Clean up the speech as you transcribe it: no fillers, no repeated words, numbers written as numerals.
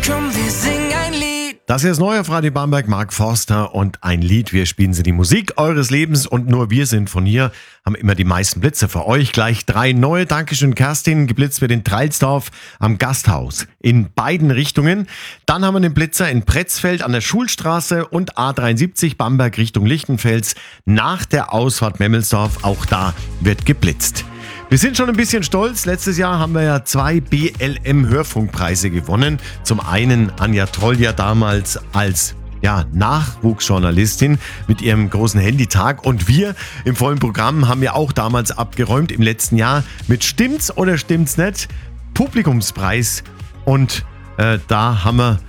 Komm, wir singen ein Lied. Das hier ist neu auf Radio Bamberg, Mark Forster und ein Lied. Wir spielen Sie die Musik eures Lebens und nur wir sind von hier, haben immer die meisten Blitze für euch. Gleich 3 neue. Dankeschön, Kerstin. Geblitzt wird in Treilsdorf am Gasthaus in beiden Richtungen. Dann haben wir den Blitzer in Pretzfeld an der Schulstraße und A73 Bamberg Richtung Lichtenfels nach der Ausfahrt Memmelsdorf. Auch da wird geblitzt. Wir sind schon ein bisschen stolz. Letztes Jahr haben wir ja 2 BLM-Hörfunkpreise gewonnen. Zum einen Anja Trollja damals als Nachwuchsjournalistin mit ihrem großen Handytag. Und wir im vollen Programm haben ja auch damals abgeräumt im letzten Jahr mit Stimmt's oder stimmt's nicht? Publikumspreis. Und da haben wir